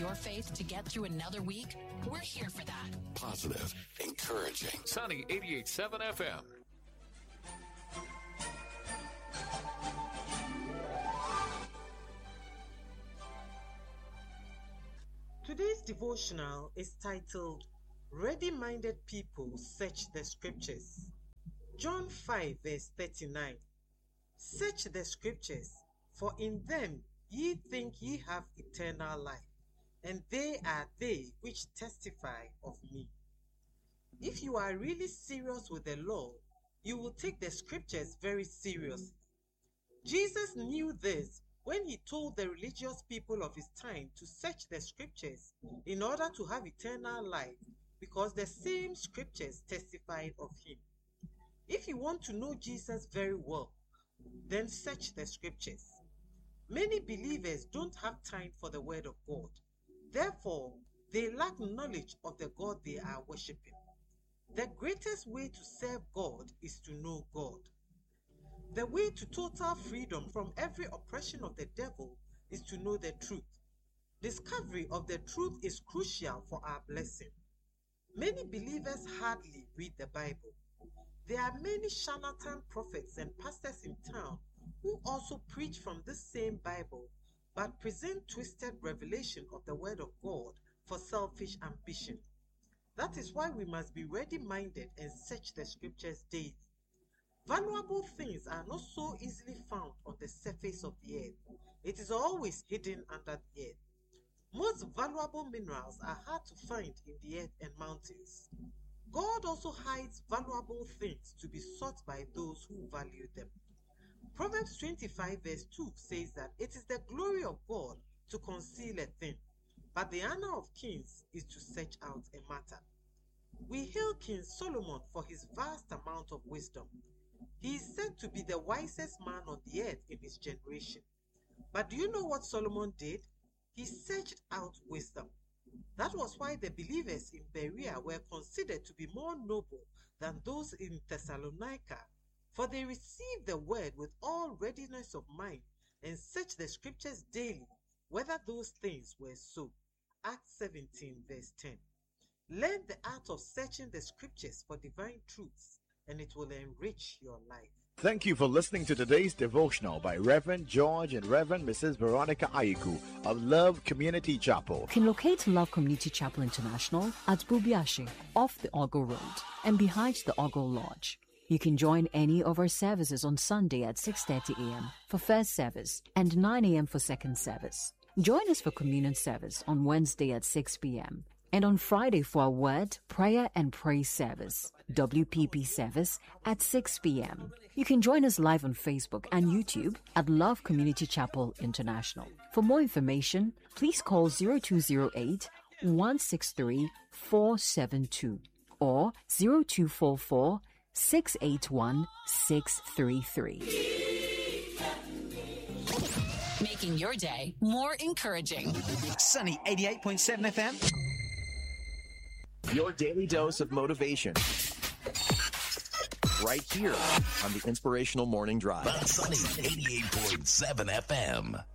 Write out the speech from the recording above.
your faith to get through another week? We're here for that. Positive, encouraging. Sunny 88.7 FM. Today's devotional is titled, Ready-Minded People Search the Scriptures. John 5 verse 39. Search the Scriptures, for in them ye think ye have eternal life, and they are they which testify of me. If you are really serious with the Lord, you will take the Scriptures very seriously. Jesus knew this when he told the religious people of his time to search the Scriptures in order to have eternal life, because the same Scriptures testified of him. If you want to know Jesus very well, then search the Scriptures. Many believers don't have time for the Word of God. Therefore, they lack knowledge of the God they are worshiping. The greatest way to serve God is to know God. The way to total freedom from every oppression of the devil is to know the truth. Discovery of the truth is crucial for our blessing. Many believers hardly read the Bible. There are many charlatan prophets and pastors in town who also preach from this same Bible, but present twisted revelation of the Word of God for selfish ambition. That is why we must be ready-minded and search the Scriptures daily. Valuable things are not so easily found on the surface of the earth. It is always hidden under the earth. Most valuable minerals are hard to find in the earth and mountains. God also hides valuable things to be sought by those who value them. Proverbs 25 verse 2 says that it is the glory of God to conceal a thing, but the honor of kings is to search out a matter. We hail King Solomon for his vast amount of wisdom. He is said to be the wisest man on the earth in his generation. But do you know what Solomon did? He searched out wisdom. That was why the believers in Berea were considered to be more noble than those in Thessalonica, for they received the word with all readiness of mind and searched the Scriptures daily, whether those things were so. Acts 17 verse 10. Learn the art of searching the Scriptures for divine truths, and it will enrich your life. Thank you for listening to today's devotional by Reverend George and Reverend Mrs. Veronica Aiku of Love Community Chapel. You can locate Love Community Chapel International at Bubiashi, off the Ogo Road and behind the Ogo Lodge. You can join any of our services on Sunday at 6:30 a.m. for first service and 9 a.m. for second service. Join us for communion service on Wednesday at 6 p.m. and on Friday for our word, prayer and praise service, WPP service at 6 p.m. You can join us live on Facebook and YouTube at Love Community Chapel International. For more information, please call 0208 163 472 or 0244 681 633. Making your day more encouraging. Sunny 88.7 FM. Your daily dose of motivation. Right here on the Inspirational Morning Drive. Sunny 88.7 FM.